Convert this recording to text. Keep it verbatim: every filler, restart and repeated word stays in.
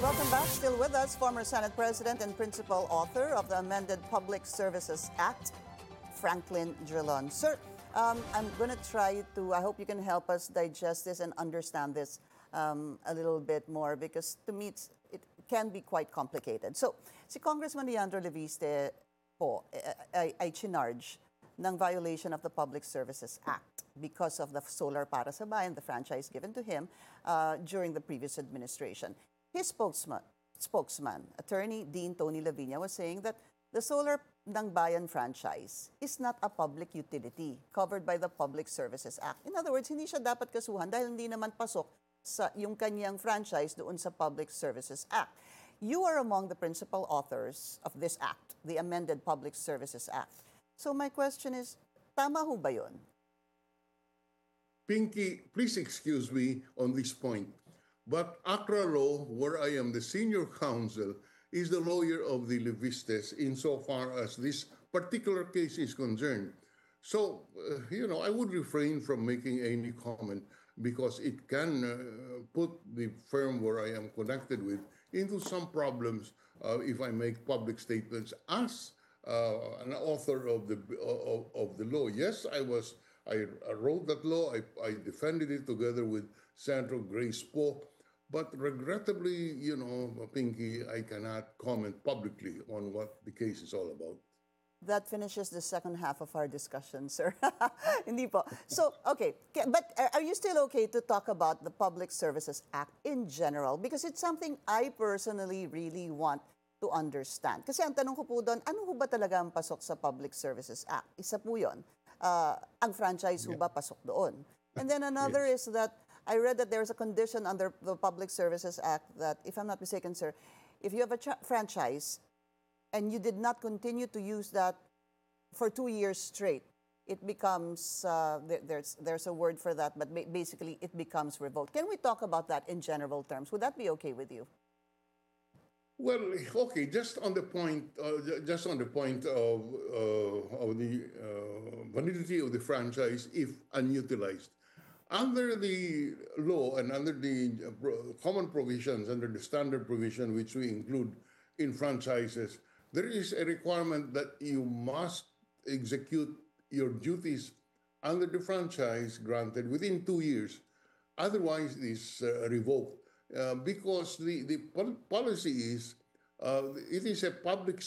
Welcome back. Still with us, former Senate President and principal author of the amended Public Services Act, Franklin Drilon. Sir, um, I'm going to try to, I hope you can help us digest this and understand this um, a little bit more, because to me it's, it can be quite complicated. So, si Congressman Leandro Leviste po ay, ay chinarge ng violation of the Public Services Act because of the solar para sa bayan, the franchise given to him uh, during the previous administration. His spokesman, spokesman, Attorney Dean Tony Lavinia, was saying that the Solar ng Bayan franchise is not a public utility covered by the Public Services Act. In other words, hindi siya dapat kasuhan dahil hindi naman pasok sa yung kanyang franchise doon sa Public Services Act. You are among the principal authors of this act, the amended Public Services Act. So my question is, tama ho ba yun? Pinky, please excuse me on this point. But ACRA law, where I am the senior counsel, is the lawyer of the Levistes insofar as this particular case is concerned. So, uh, you know, I would refrain from making any comment because it can uh, put the firm where I am connected with into some problems uh, if I make public statements as uh, an author of the of, of the law. Yes, I was. I, I wrote that law. I, I defended it together with Senator Grace Poe. But regrettably, you know, Pinky, I cannot comment publicly on what the case is all about. That finishes the second half of our discussion, sir. Hindi po. So, okay. But are you still okay to talk about the Public Services Act in general? Because it's something I personally really want to understand. Kasi ang tanong ko po doon, ano ho ba talaga ang pasok sa Public Services Act? Isa po yun. Uh, ang franchise ho ba pasok doon? And then another yes. is that I read that there's a condition under the Public Services Act that, if I'm not mistaken, sir, if you have a franchise and you did not continue to use that for two years straight, it becomes, uh, there, there's, there's a word for that, but basically it becomes revoked. Can we talk about that in general terms? Would that be okay with you? Well, okay, just on the point, uh, just on the point of, uh, of the uh, validity of the franchise if unutilized. Under the law and under the common provisions, under the standard provision which we include in franchises, there is a requirement that you must execute your duties under the franchise granted within two years. Otherwise, it is uh, revoked uh, because the, the policy is, uh, it is a public